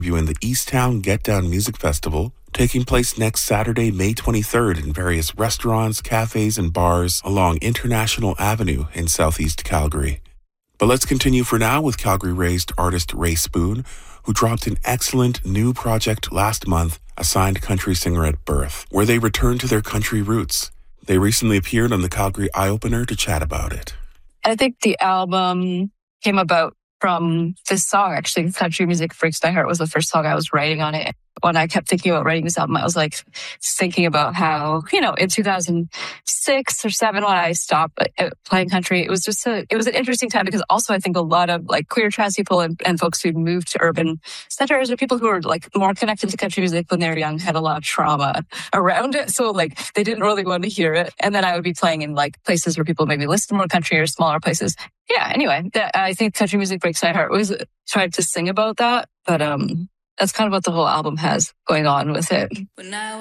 viewing the Easttown Get Down Music Festival, taking place next Saturday, May 23rd in various restaurants, cafes, and bars along International Avenue in Southeast Calgary. But let's continue for now with Calgary-raised artist Ray Spoon, who dropped an excellent new project last month, Assigned Country Singer at Birth, where they return to their country roots. They recently appeared on the Calgary Eye-Opener to chat about it. I think the album came about from this song, actually. Country Music Breaks My Heart was the first song I was writing on it. When I kept thinking about writing this album, I was like thinking about how, in 2006 or 7 when I stopped playing country, it was an interesting time because also I think a lot of like queer trans people and folks who moved to urban centers or people who were like more connected to country music when they were young had a lot of trauma around it. So like they didn't really want to hear it. And then I would be playing in like places where people maybe listen to more country or smaller places. Yeah, anyway, I think Country Music Breaks My Heart was tried to sing about that, but that's kind of what the whole album has going on with it.